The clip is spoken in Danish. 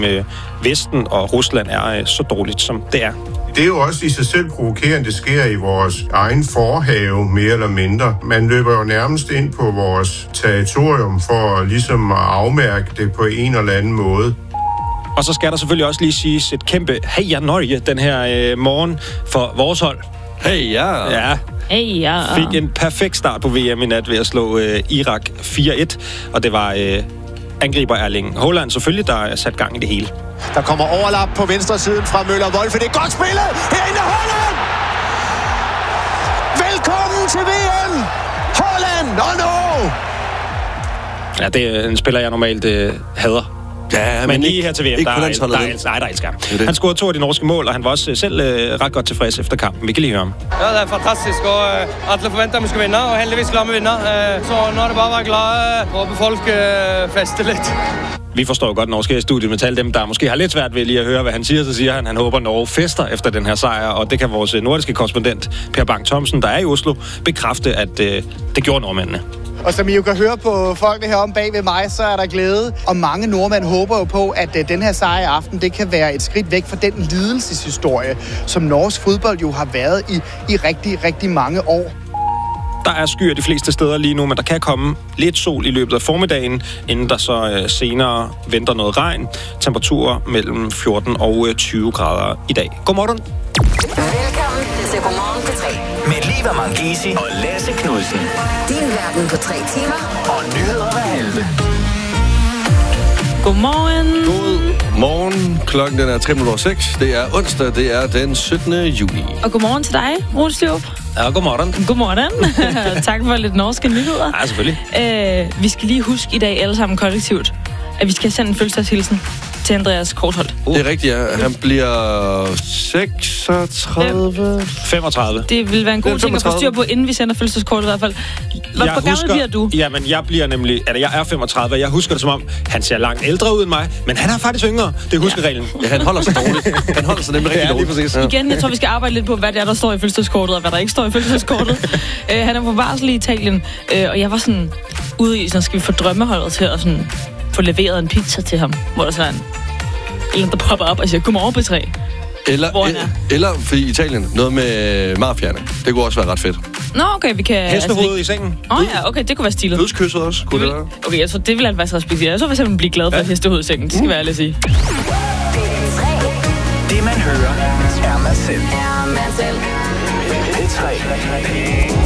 med Vesten og Rusland er så dårligt, som det er. Det er jo også i sig selv provokerende, det sker i vores egen forhave, mere eller mindre. Man løber jo nærmest ind på vores territorium for ligesom at afmærke det på en eller anden måde. Og så skal der selvfølgelig også lige siges et kæmpe heja Norge den her morgen for vores hold. Heja! Ja. Heja! Fik en perfekt start på VM i nat ved at slå Irak 4-1, og det var angriber Erling Haaland selvfølgelig, der er sat gang i det hele. Der kommer overlap på venstre siden fra Møller Wolfe. Det er godt spillet! Herinde Haaland! Velkommen til VM! Haaland! No! Ja, det er en spiller, jeg normalt hader. Ja, men lige her til VM, der elsker han. Han scorede 2 af de norske mål, og han var også selv ret godt tilfreds efter kampen. Vi kan lige høre ham. Ja, det er fantastisk, og alle forventer, at vi skal vinde, og heldigvis klarer vi vinder. Så nu er det bare at være glade, og folk fester lidt. Vi forstår jo godt norske i studiet, men til alle dem, der måske har lidt svært ved lige at høre, hvad han siger, så siger han håber, Norge fester efter den her sejr, og det kan vores nordiske korrespondent Per Bang Thomsen, der er i Oslo, bekræfte, at det gjorde nordmændene. Og som I jo kan høre på folkene heromme bag ved mig, så er der glæde. Og mange nordmænd håber jo på, at den her sejr i aften, det kan være et skridt væk fra den lidelseshistorie, som norsk fodbold jo har været i rigtig, rigtig mange år. Der er skyer de fleste steder lige nu, men der kan komme lidt sol i løbet af formiddagen, inden der så senere venter noget regn. Temperaturer mellem 14 og 20 grader i dag. Godmorgen. Velkommen til Godmorgen på 3. Med Liva Mangesi og Lasse Knudsen. Din verden på 3 timer. Og nyheder hver halve. Godmorgen. Godmorgen. Klokken den er 3:06. Det er onsdag. Det er den 17. juni. Og godmorgen til dig, Rune Stjåp. Ja, godmorgen. Godmorgen. Tak for lidt norske nyheder. Ja, selvfølgelig. Vi skal lige huske i dag alle sammen kollektivt, at vi skal sende en fødselsdagshilsen til Andreas Korsholt. Det er rigtigt, ja. Han bliver 35. Det vil være en god ting at få styr på, inden vi sender fødselsdagskortet i hvert fald. Hvor gammel bliver du? Jamen, jeg bliver nemlig... jeg er 35, og jeg husker det som om, han ser langt ældre ud end mig, men han er faktisk yngre. Det er huskereglen. Ja, han holder sig dårligt. Han holder sig nemlig rigtig dårligt. Præcis. Igen, jeg tror, vi skal arbejde lidt på, hvad det er, der står i fødselsdagskortet, og hvad der ikke står i fødselsdagskortet. Han er på barsel i Italien, og jeg var sådan ude i, så skal vi få drømmeholdet til at sådan få leveret en pizza til ham, hvor der sådan en, der popper op og siger, godmorgen på 3. Eller for i Italien, noget med mafiaerne. Det kunne også være ret fedt. Nå, okay, vi kan... Hestehovedet i sengen. Ja, okay, det kunne være stilet. Dødskysset også, kunne det være? Okay, jeg tror, det vil han faktisk respektere. Jeg tror, for eksempel blive glad for hestehovedet i sengen. Det skal være ærligt at sige. Det man hører, er man selv. P3.